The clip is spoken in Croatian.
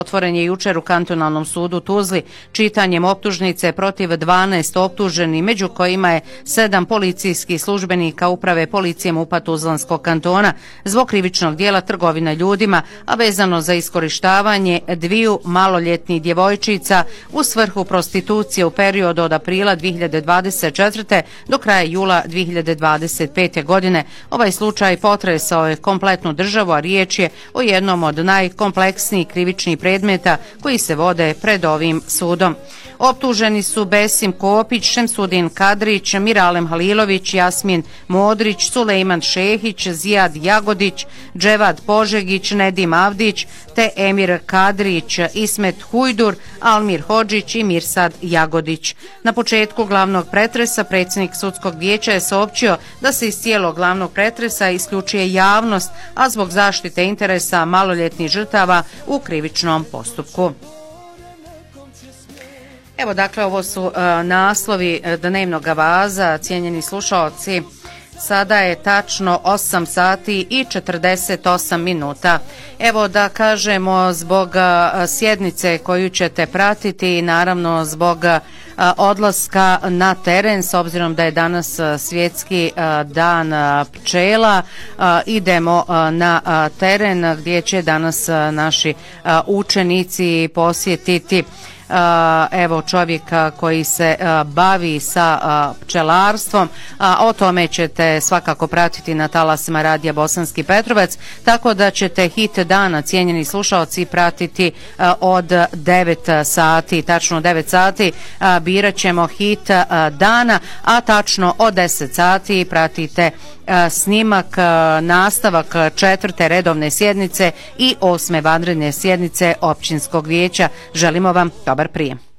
Otvoren je jučer u kantonalnom sudu Tuzli čitanjem optužnice protiv 12 optuženih, među kojima je 7 policijskih službenika uprave policije MUP-a Tuzlanskog kantona zbog krivičnog dijela trgovine ljudima, a vezano za iskorištavanje 2 maloljetnih djevojčica u svrhu prostitucije u periodu od aprila 2024. do kraja jula 2025. godine. Ovaj slučaj potresao je kompletnu državu, a riječ je o jednom od najkompleksnijih krivičnih predmeta koji se vode pred ovim sudom. Optuženi su Besim Kopić, Šemsudin Kadrić, Miralem Halilović, Jasmin Modrić, Sulejman Šehić, Zijad Jagodić, Dževad Požegić, Nedim Avdić, te Emir Kadrić, Ismet Hujdur, Almir Hodžić i Mirsad Jagodić. Na početku glavnog pretresa predsjednik sudskog vijeća je saopćio da se iz cijelog glavnog pretresa isključuje javnost, a zbog zaštite interesa maloljetnih žrtava u krivičnom postupku. Evo, dakle, ovo su naslovi dnevnog vaza, cijenjeni slušalci. Sada je tačno 8 sati i 48 minuta. Evo da kažemo zbog sjednice koju ćete pratiti i naravno zbog odlaska na teren, s obzirom da je danas svjetski dan pčela, idemo na teren gdje će danas naši učenici posjetiti evo čovjeka koji se bavi sa pčelarstvom. O tome ćete svakako pratiti na talasima Radija Bosanski Petrovac, tako da ćete hit dana, cijenjeni slušalci, pratiti od 9 sati. Tačno 9 sati birat ćemo hit dana, a tačno od 10 sati pratite snimak, nastavak 4. redovne sjednice i 8. vanredne sjednice općinskog vijeća. Želimo vam dobar prijem.